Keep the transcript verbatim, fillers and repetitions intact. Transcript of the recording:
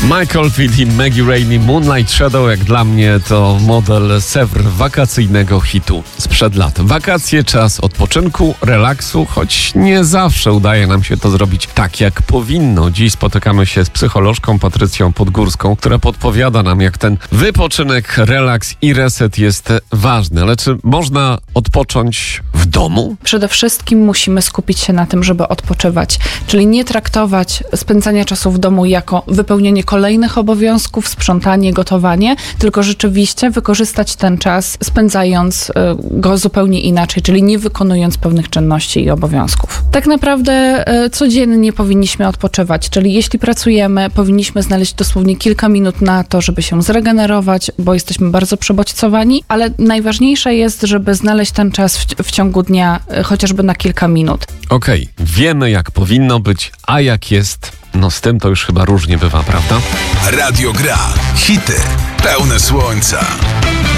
Michael Field i Maggie Rainey, Moonlight Shadow, jak dla mnie to model Sewr wakacyjnego hitu sprzed lat. Wakacje, czas odpoczynku, relaksu, choć nie zawsze udaje nam się to zrobić tak, jak powinno. Dziś spotykamy się z psycholożką Patrycją Podgórską, która podpowiada nam, jak ten wypoczynek, relaks i reset jest ważny. Ale czy można odpocząć w domu? Przede wszystkim musimy skupić się na tym, żeby odpoczywać, czyli nie traktować spędzania czasu w domu jako wypełnienie kolejnych obowiązków, sprzątanie, gotowanie, tylko rzeczywiście wykorzystać ten czas, spędzając go zupełnie inaczej, czyli nie wykonując pewnych czynności i obowiązków. Tak naprawdę codziennie powinniśmy odpoczywać, czyli jeśli pracujemy, powinniśmy znaleźć dosłownie kilka minut na to, żeby się zregenerować, bo jesteśmy bardzo przebodźcowani, ale najważniejsze jest, żeby znaleźć ten czas w, w ciągu dnia, chociażby na kilka minut. Okej, okay, wiemy jak powinno być, a jak jest, no z tym to już chyba różnie bywa, prawda? Radio Gra. Hity pełne słońca.